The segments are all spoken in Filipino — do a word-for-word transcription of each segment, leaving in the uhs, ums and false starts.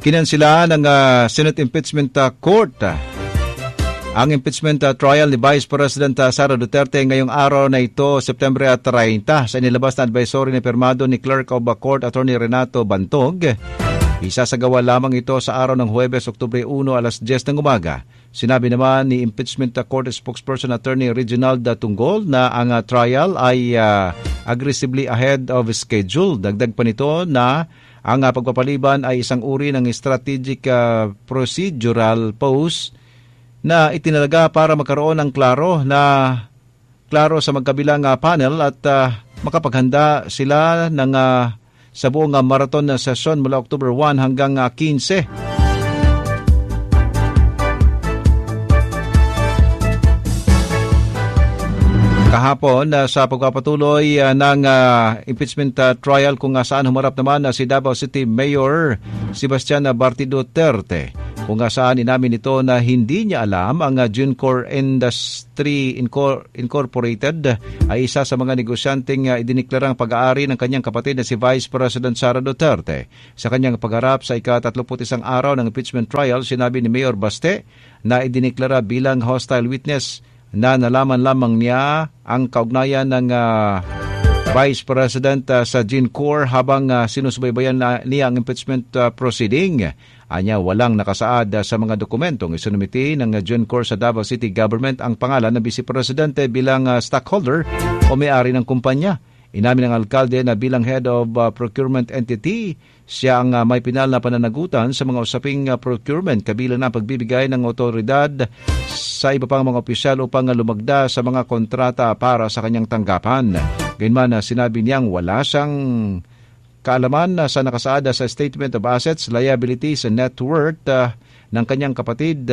Kinansila ng uh, Senate Impeachment uh, Court uh, ang impeachment uh, trial ni Vice President uh, Sara Duterte ngayong araw na ito, September thirty, sa inilabas na advisory na pirmado ni Clerk of the Court Attorney Renato Bantog. Isasagawa lamang ito sa araw ng Huwebes, Oktubre one, alas diyes ng umaga. Sinabi naman ni Impeachment Court Spokesperson Attorney Reginald Tunggol na ang uh, trial ay uh, aggressively ahead of schedule. Dagdag pa nito na ang uh, pagpapaliban ay isang uri ng strategic uh, procedural pause na itinalaga para magkaroon ng klaro na klaro sa magkabilang uh, panel at uh, makapaghanda sila ng uh, sa buong uh, marathon na session mula October one hanggang uh, fifteen. Kahapon uh, sa pagpapatuloy uh, ng uh, impeachment uh, trial kung uh, saan humarap naman uh, si Davao City Mayor Sebastian Barty Duterte, kung uh, saan inamin ito na hindi niya alam ang uh, Juncorp Industry Incor- Incorporated ay isa sa mga negosyanteng uh, idiniklarang pag-aari ng kanyang kapatid na si Vice President Sara Duterte. Sa kanyang pagharap sa ika-tatluput isang araw ng impeachment trial, sinabi ni Mayor Baste na idiniklara bilang hostile witness na nalaman lamang niya ang kaugnayan ng uh, Vice President uh, sa Juncorp habang uh, sinusubaybayan na niya ang impeachment uh, proceeding. Anya, walang nakasaad uh, sa mga dokumentong isinumiti ng uh, Juncorp sa Davao City Government ang pangalan ng Vice Presidente bilang uh, stockholder o may-ari ng kumpanya. Inamin ng alkalde na bilang head of uh, procurement entity, siya ang uh, may pinal na pananagutan sa mga usaping uh, procurement, kabilang na pagbibigay ng otoridad sa iba pang mga opisyal upang uh, lumagda sa mga kontrata para sa kanyang tanggapan. Gayunman, uh, sinabi niyang wala siyang kaalaman uh, sa nakasaad sa Statement of Assets, Liabilities and Net Worth uh, ng kanyang kapatid.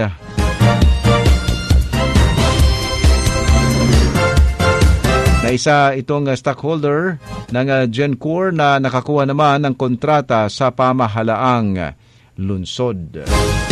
Na isa itong uh, stockholder ng uh, Juncorp na nakakuha naman ng kontrata sa pamahalaang lungsod.